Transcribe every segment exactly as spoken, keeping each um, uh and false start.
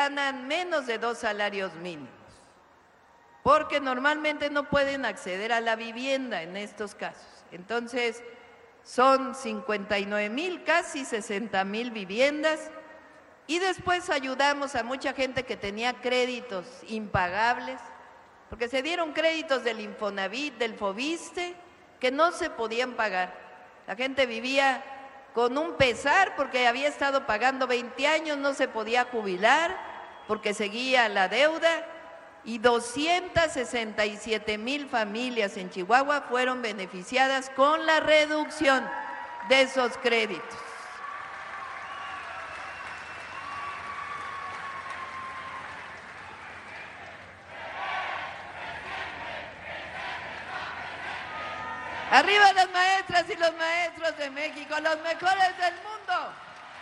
ganan menos de dos salarios mínimos, porque normalmente no pueden acceder a la vivienda en estos casos. Entonces, son cincuenta y nueve mil, casi sesenta mil viviendas, y después ayudamos a mucha gente que tenía créditos impagables, porque se dieron créditos del Infonavit, del Fobiste, que no se podían pagar. La gente vivía con un pesar porque había estado pagando veinte años, no se podía jubilar porque seguía la deuda, y doscientas sesenta y siete mil familias en Chihuahua fueron beneficiadas con la reducción de esos créditos. ¡Arriba las maestras y los maestros de México, los mejores del mundo!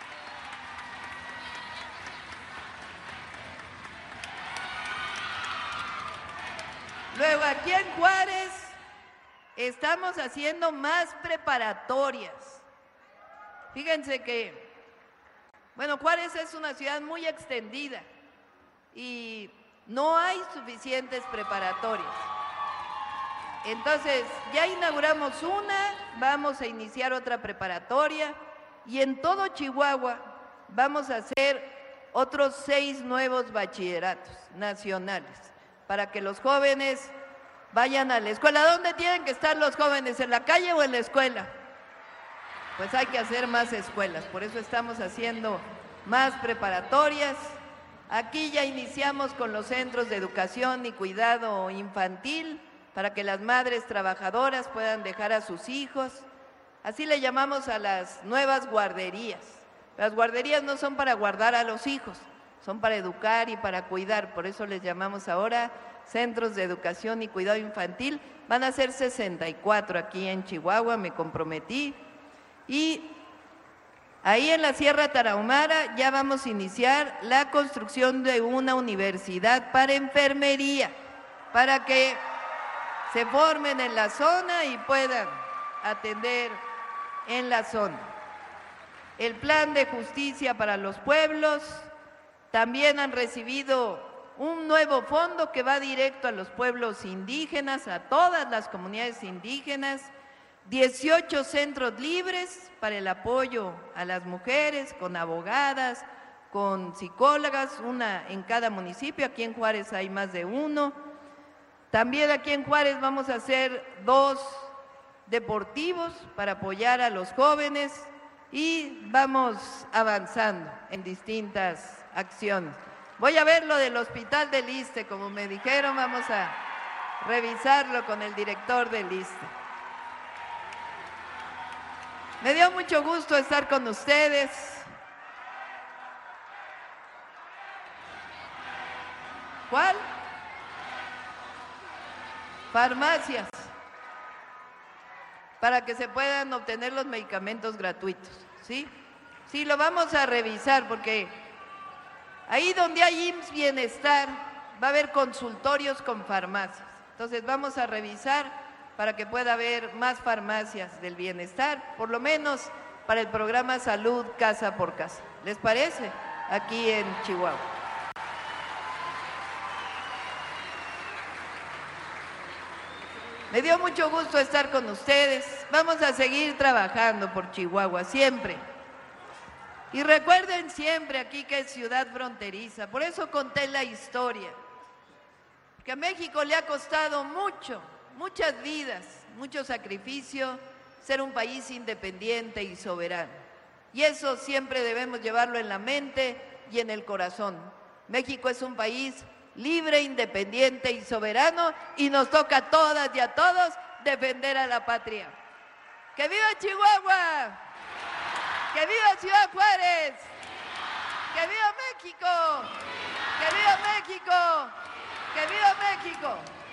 Luego, aquí en Juárez estamos haciendo más preparatorias. Fíjense que, bueno, Juárez es una ciudad muy extendida y no hay suficientes preparatorias. Entonces, ya inauguramos una, vamos a iniciar otra preparatoria y en todo Chihuahua vamos a hacer otros seis nuevos bachilleratos nacionales para que los jóvenes vayan a la escuela. ¿Dónde tienen que estar los jóvenes? ¿En la calle o en la escuela? Pues hay que hacer más escuelas, por eso estamos haciendo más preparatorias. Aquí ya iniciamos con los centros de educación y cuidado infantil, para que las madres trabajadoras puedan dejar a sus hijos. Así le llamamos a las nuevas guarderías. Las guarderías no son para guardar a los hijos, son para educar y para cuidar. Por eso les llamamos ahora centros de educación y cuidado infantil. Van a ser sesenta y cuatro aquí en Chihuahua, me comprometí. Y ahí en la Sierra Tarahumara ya vamos a iniciar la construcción de una universidad para enfermería, para que se formen en la zona y puedan atender en la zona. El plan de justicia para los pueblos, también han recibido un nuevo fondo que va directo a los pueblos indígenas, a todas las comunidades indígenas, dieciocho centros libres para el apoyo a las mujeres, con abogadas, con psicólogas, una en cada municipio. Aquí en Juárez hay más de uno. También aquí en Juárez vamos a hacer dos deportivos para apoyar a los jóvenes y vamos avanzando en distintas acciones. Voy a ver lo del hospital del ISSSTE, como me dijeron, vamos a revisarlo con el director del ISSSTE. Me dio mucho gusto estar con ustedes. ¿Cuál? Farmacias, para que se puedan obtener los medicamentos gratuitos, ¿sí? Sí, lo vamos a revisar porque ahí donde hay I M S S Bienestar va a haber consultorios con farmacias. Entonces vamos a revisar para que pueda haber más farmacias del bienestar, por lo menos para el programa Salud Casa por Casa. ¿Les parece? Aquí en Chihuahua. Me dio mucho gusto estar con ustedes. Vamos a seguir trabajando por Chihuahua, siempre. Y recuerden siempre aquí que es ciudad fronteriza. Por eso conté la historia. Que a México le ha costado mucho, muchas vidas, mucho sacrificio, ser un país independiente y soberano. Y eso siempre debemos llevarlo en la mente y en el corazón. México es un país libre, independiente y soberano, y nos toca a todas y a todos defender a la patria. ¡Que viva Chihuahua! ¡Que viva Ciudad Juárez! ¡Que viva México! ¡Que viva México! ¡Que viva México!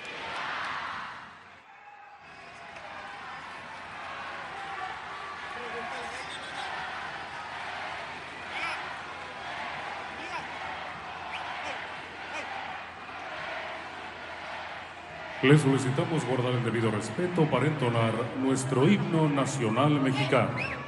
Le solicitamos guardar el debido respeto para entonar nuestro himno nacional mexicano.